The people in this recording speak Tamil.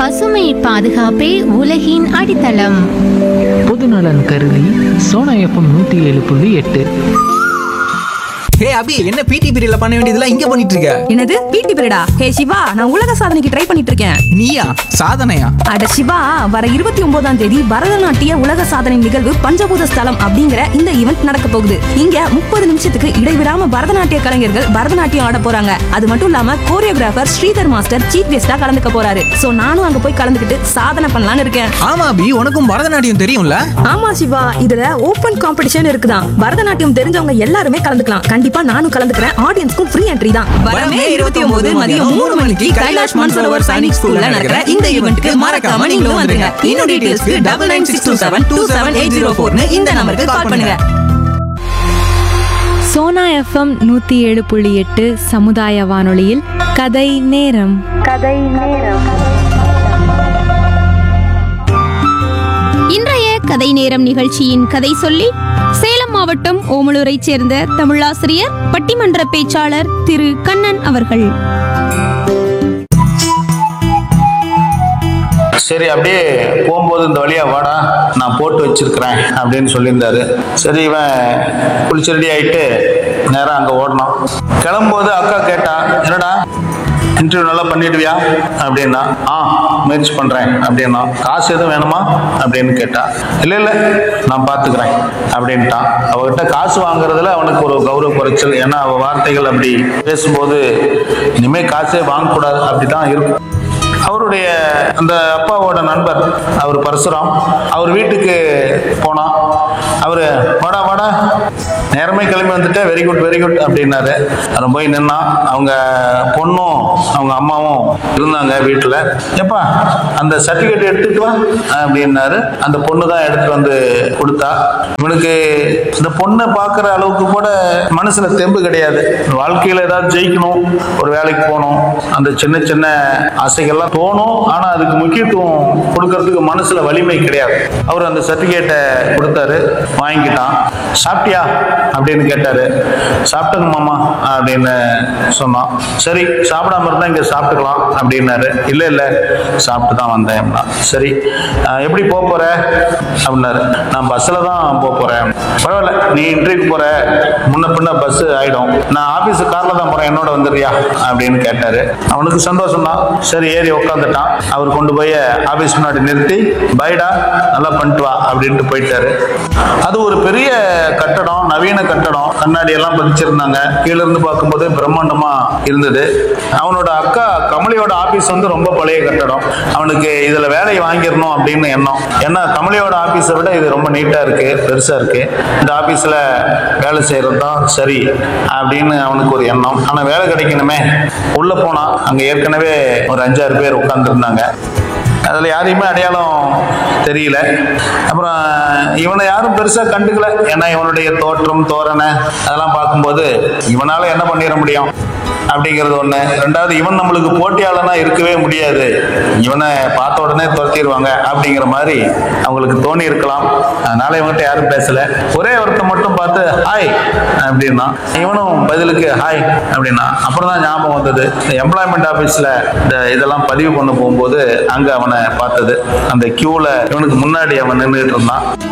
பசுமை பாதுகாப்பே உலகின் அடித்தளம். பொதுநலன் கருதி சோனா எஃப்எம் 107.8. ஹே அபி, என்ன பிடி பீரியட்ல பண்ண வேண்டியதெல்லாம் இங்க பண்ணிட்டு இருக்க? என்னது பிடி பீரியடா? ஹே சிவா, நான் உலக சாதனைக்கு ட்ரை பண்ணிட்டு இருக்கேன். நீயா? சாதனையா? அட சிவா, வர 29ஆம் தேதி பரதநாட்டிய உலக சாதனை நிகழ்வு பஞ்சபூத ஸ்தலம் அப்படிங்கிற இந்த ஈவெண்ட் நடக்க போகுது. இங்க 30 நிமிஷத்துக்கு இடைவிடாம பரதநாட்டிய கலைஞர்கள் பரதநாட்டியம் ஆட போறாங்க. அது மட்டும் இல்லாம கோரியோகிராஃபர் ஸ்ரீதர் மாஸ்டர் சீஃப் கெஸ்டா கலந்துக்க போறாரு. சோ நானும் அங்க போய் கலந்துக்கிட்டு சாதனை பண்ணலாம்னு இருக்கேன். ஆமா அபி, உனக்கும் பரதநாட்டியம் தெரியும்ல? ஆமா சிவா, இதுல ஓபன் காம்படிஷன் இருக்குதான். பரதநாட்டியம் தெரிஞ்சவங்க எல்லாருமே கலந்துக்கலாம். கண்டிப்பா நானும் கலந்துக்கிறேன். ஆடியன்ஸ்க்கும் ஃப்ரீ என்ட்ரி தான். வரமே 29 மதியம் 3 மணிக்கு கைலாஷ் மன்சரோவர் சைனிக் ஸ்கூல்ல நடக்கிற இந்த ஈவென்ட்க்கு மறக்காம நீங்களும் வந்துருங்க. இன்னும் டீடைல்ஸ்க்கு 9962727804 இந்த நம்பருக்கு கால் பண்ணுங்க. சோனா எஃப்எம் 107.8 சமுதாய வானொலியில் கதை நேரம். இன்றைய கதை நேரம் நிகழ்ச்சியின் கதை சொல்லி சேலம் மாவட்டம் ஓமலூரைச் சேர்ந்த தமிழாசிரியர், பட்டிமன்ற பேச்சாளர் திரு கண்ணன் அவர்கள். சரி, அப்படியே போகும்போது இந்த வழியா வாடா, நான் போட்டு வச்சிருக்கிறேன் அப்படின்னு சொல்லியிருந்தாரு. சரி, இவன் குளிச்சு ரெடி ஆயிட்டு நேரம் அங்கே ஓடணும். கிளம்பும்போது அக்கா கேட்டா, என்னடா இன்டர்வியூ நல்லா பண்ணிடுவியா அப்படின்னா. முயற்சி பண்றேன் அப்படின்னா. காசு எதுவும் வேணுமா அப்படின்னு கேட்டா. இல்லை நான் பார்த்துக்கிறேன் அப்படின்ட்டான். அவகிட்ட காசு வாங்குறதுல அவனுக்கு ஒரு கௌரவ குறைச்சல். ஏன்னா அவ வார்த்தைகள் அப்படி பேசும்போது இனிமே காசே வாங்கக்கூடாது அப்படிதான் இருக்கும். அவருடைய அந்த அப்பாவோட நண்பர் அவர் பரசுராம், அவர் வீட்டுக்கு போனா. அவரு வாடா வாடா, நேரமே கிளம்பி வந்துட்டு, வெரி குட் வெரி குட் அப்படின்னாரு. அதை போய் நின்னா. அவங்க பொண்ணும் அவங்க அம்மாவும் இருந்தாங்க வீட்டுல. எப்பா அந்த சர்டிபிகேட் எடுத்துட்டு வா அப்படின்னாரு. அந்த பொண்ணு தான் எடுத்துட்டு வந்து கொடுத்தா. இவனுக்கு இந்த பொண்ணை பார்க்குற அளவுக்கு கூட மனசுல தெம்பு கிடையாது. வாழ்க்கையில ஏதாவது ஜெயிக்கணும், ஒரு வேலைக்கு போகணும், அந்த சின்ன சின்ன ஆசைகள்லாம் தோணும். ஆனா அதுக்கு முக்கியத்துவம் கொடுக்கறதுக்கு மனசுல வலிமை கிடையாது. அவர் அந்த சர்டிபிகேட்டை கொடுத்தாரு, வாங்கிக்கிட்டான். சாப்பிட்டியா அப்படின்னு கேட்டாரு. சாப்பிட்டங்க மாமா அப்படின்னு சொன்னான். சரி, சாப்பிடாம இருந்தா இங்க சாப்பிட்டுக்கலாம் அப்படின்னாரு. இல்ல சாப்பிட்டு தான் வந்தேன். சரி, எப்படி போற அப்படின்னாரு. நான் பஸ்ல தான் போறேன். பரவாயில்ல, நீ இன்டர்வியூக்கு போற, முன்ன பின்ன பஸ் ஆயிடும், நான் ஆபீஸ் கார்ல தான் போறேன், என்னோட வந்துடுறியா அப்படின்னு கேட்டாரு. அவனுக்கு சந்தோஷம் தான். சரி, ஏறி உட்காந்துட்டான். அவர் கொண்டு போய் ஆபீஸ் முன்னாடி நிறுத்தி, பைடா நல்லா பண்ணிட்டு வா அப்படின்ட்டு போயிட்டாரு. அது ஒரு பெரிய கட்டடம், நவீன கட்டடம், கண்ணாடி எல்லாம் பதிச்சிருந்தாங்க. கீழே இருந்து பார்க்கும்போது பிரம்மாண்டமா இருந்தது. அவனோட அக்கா கமலியோட ஆபீஸ் வந்து ரொம்ப பழைய கட்டடம். அவனுக்கு இதுல வேலையை வாங்கிடணும் அப்படின்னு எண்ணம். ஏன்னா கமலியோட ஆபீஸை விட இது ரொம்ப நீட்டா இருக்கு, பெருசா இருக்கு. இந்த ஆபீஸ்ல வேலை செய்யறது தான் சரி அப்படின்னு அவனுக்கு ஒரு எண்ணம். ஆனா வேலை கிடைக்கணுமே. உள்ள போனா அங்க ஏற்கனவே ஒரு 5-6 பேர் உட்கார்ந்து இருந்தாங்க. அதுல யாரையுமே அடையாளம் தெரியல. அப்புறம் இவனை யாரும் பெருசா கண்டுக்கல. ஏன்னா இவனுடைய தோற்றம், தோரணை அதெல்லாம் பார்க்கும்போது இவனால என்ன பண்ணிட முடியும் அப்படிங்கிறது ஒண்ணு. ரெண்டாவது, இவன் நம்மளுக்கு போட்டியாளனா இருக்கவே முடியாது, இவனை பார்த்த உடனே துரத்திடுவாங்க அப்படிங்கிற மாதிரி அவங்களுக்கு தோணி இருக்கலாம். அதனால இவன்கிட்ட யாரும் பேசல. ஒரே ஒருத்த மட்டும் பார்த்து ஹாய் அப்படின்னா. இவனும் பதிலுக்கு ஹாய் அப்படின்னா. அப்புறம் தான் ஞாபகம் வந்தது, எம்ப்ளாய்மெண்ட் ஆபீஸ்ல இந்த இதெல்லாம் பதிவு பண்ண போகும்போது அங்க அவனை பார்த்தது. அந்த கியூல இவனுக்கு முன்னாடி அவன் நின்றுட்டு இருந்தான்.